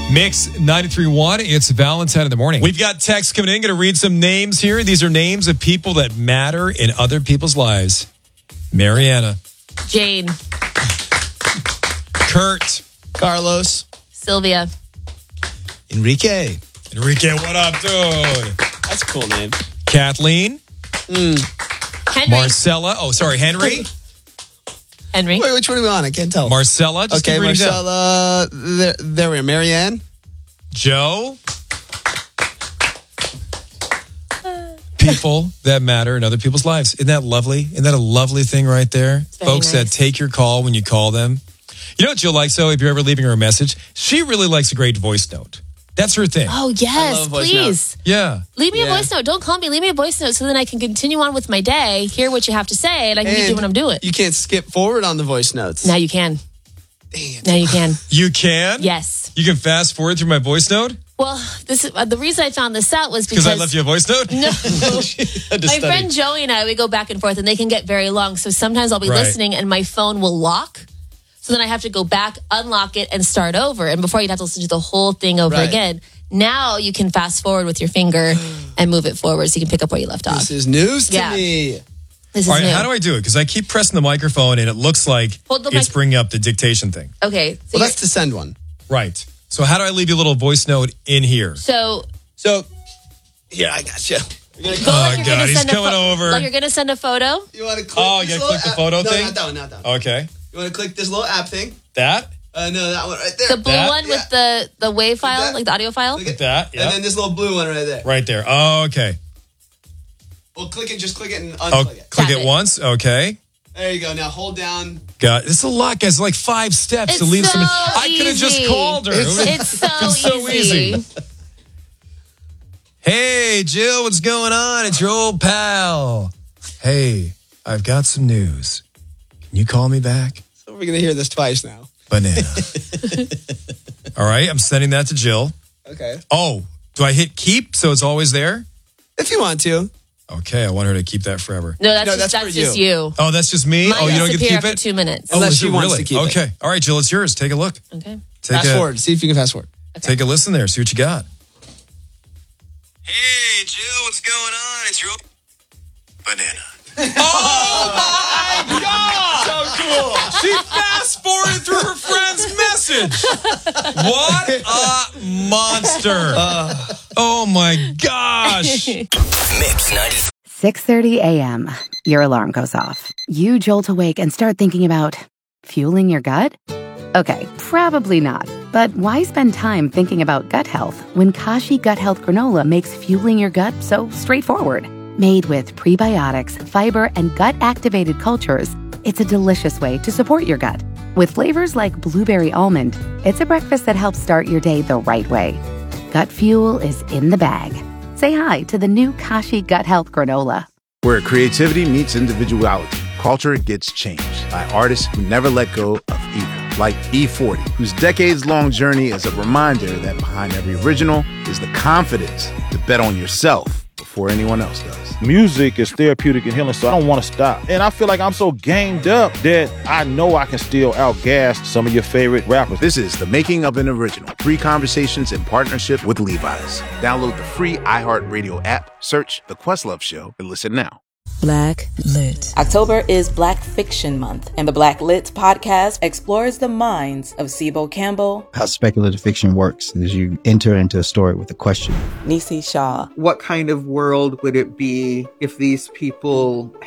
Mix 93.1. It's Valentine in the morning. We've got texts coming in. Going to read some names here. These are names of people that matter in other people's lives. Mariana. Jane. Kurt. Carlos. Sylvia. Enrique. Enrique, what up, dude? That's a cool name. Kathleen. Henry. Marcella. Oh, sorry, Henry. Henry. Wait, which one are we on? I can't tell. Marcella. Just okay, keep reading down. Marcella. There we are. Marianne. Joe. People that matter in other people's lives. Isn't that lovely? Isn't that a lovely thing right there? Folks that take your call when you call them. You know what Jill likes, though, if you're ever leaving her a message? She really likes a great voice note. That's her thing. Oh, yes, please. Yeah. Leave me a voice note. Don't call me. Leave me a voice note so then I can continue on with my day, hear what you have to say, and I can keep doing what I'm doing. You can't skip forward on the voice notes. Now you can. Dang it. Now you can. You can? Yes. You can fast forward through my voice note? Well, this is the reason I found this out was because I left you a voice note? No. My friend Joey and I, we go back and forth, and they can get very long. So sometimes I'll be listening, and my phone will lock. So then I have to go back, unlock it, and start over. And before you'd have to listen to the whole thing over again. Now you can fast forward with your finger and move it forward so you can pick up where you left off. This is news to me. This is All right, new. how do I do it? Because I keep pressing the microphone, and it looks like it's bringing up the dictation thing. Okay. So well, that's to send one. Right. So how do I leave you a little voice note in here? So here, I got you. Oh, God, he's coming over. Like you're going to send a photo? You want to click you got to click the photo thing? No, not that one, not that one. Okay. You want to click this little app thing? That? No, that one right there. The blue one with the WAV file, like the audio file? Click that, yeah. And then this little blue one right there. Right there. Oh, okay. Well, just click it and unplug it. Click it once. Okay. There you go. Now hold down. God, this is a lot, guys. Like 5 steps to leave some. I could have just called her. It's so easy. Hey, Jill, what's going on? It's your old pal. Hey, I've got some news. Can you call me back? So we're going to hear this twice now. Banana. All right, I'm sending that to Jill. Okay. Oh, do I hit keep so it's always there? If you want to. Okay, I want her to keep that forever. No, that's just you. Oh, that's just me? Mine you don't get to keep after it? 2 minutes. Oh, Unless is she it wants really? to keep it. Okay. All right, Jill, it's yours. Take a look. Okay. Fast forward. See if you can fast forward. Take a listen there. See what you got. Hey, Jill, what's going on? It's your banana. Oh, my God! So cool. She fast-forwarded through her friend's message. What a monster. Oh, my gosh. Mix 90. 6:30 a.m. Your alarm goes off. You jolt awake and start thinking about fueling your gut? Okay, probably not. But why spend time thinking about gut health when Kashi Gut Health Granola makes fueling your gut so straightforward? Made with prebiotics, fiber, and gut-activated cultures, it's a delicious way to support your gut. With flavors like blueberry almond, it's a breakfast that helps start your day the right way. Gut fuel is in the bag. Say hi to the new Kashi Gut Health Granola. Where creativity meets individuality, culture gets changed by artists who never let go of either. Like E40, whose decades-long journey is a reminder that behind every original is the confidence to bet on yourself before anyone else does. Music is therapeutic and healing, so I don't want to stop. And I feel like I'm so gamed up that I know I can still outgas some of your favorite rappers. This is The Making of an Original. 3 conversations in partnership with Levi's. Download the free iHeartRadio app, search The Questlove Show, and listen now. Black Lit. October is Black Fiction Month, and the Black Lit podcast explores the minds of Sibo Campbell. How speculative fiction works is you enter into a story with a question. Nisi Shaw. What kind of world would it be if these people